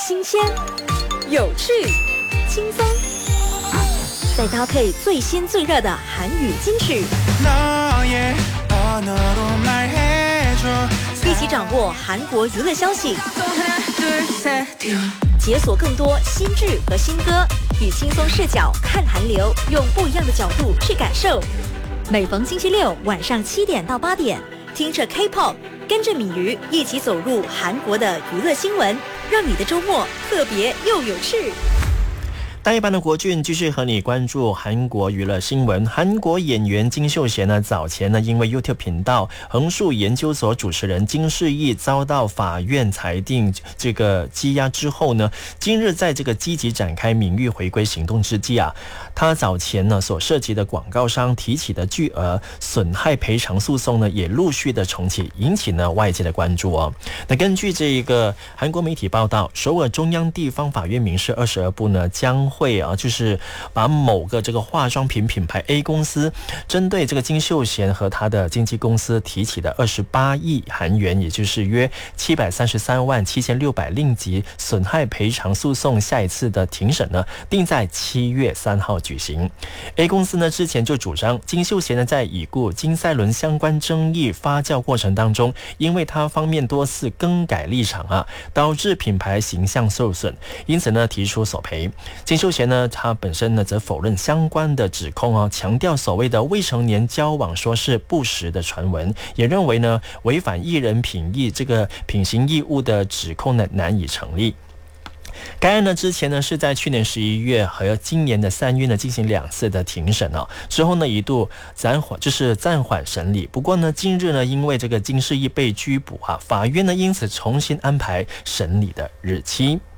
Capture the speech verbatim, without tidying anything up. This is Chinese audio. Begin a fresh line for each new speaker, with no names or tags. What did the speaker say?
新鲜、有趣、轻松，再搭配最新最热的韩语金曲，一起掌握韩国娱乐消息，解锁更多新剧和新歌，以轻松视角看韩流，用不一样的角度去感受。每逢星期六晚上七点到八点，听着 K-pop， 跟着敏瑜一起走入韩国的娱乐新闻，让你的周末特别又有趣。
大一班的国俊继续和你关注韩国娱乐新闻。韩国演员金秀贤呢，早前呢因为 YouTube 频道横竖研究所主持人金世义遭到法院裁定这个羁押之后呢，今日在这个积极展开名誉回归行动之际啊，他早前呢所涉及的广告商提起的巨额损害赔偿诉讼呢，也陆续的重启，引起呢外界的关注哦。那根据这个韩国媒体报道，首尔中央地方法院民事二十二部呢将会啊，就是把某个这个化妆品品牌 A 公司针对这个金秀贤和他的经纪公司提起的二十八亿韩元，也就是约七百三十三万七千六百令吉损害赔偿诉讼，下一次的庭审呢定在七月三号举行。A 公司呢之前就主张金秀贤呢在已故金赛纶相关争议发酵过程当中，因为他方面多次更改立场啊，导致品牌形象受损，因此呢提出索赔。金秀贤呢，他本身呢则否认相关的指控哦，强调所谓的未成年交往说是不实的传闻，也认为呢违反艺人品义这个品行义务的指控呢难以成立。该案呢之前呢是在去年十一月和今年的三月呢进行两次的庭审哦，之后呢一度暂缓，就是暂缓审理。不过呢近日呢因为这个金世义被拘捕啊，法院呢因此重新安排审理的日期。